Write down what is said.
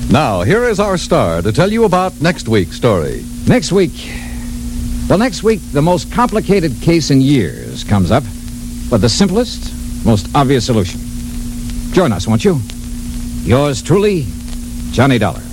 Now, here is our star to tell you about next week's story. Next week, the most complicated case in years comes up, but the simplest, most obvious solution. Join us, won't you? Yours truly, Johnny Dollar.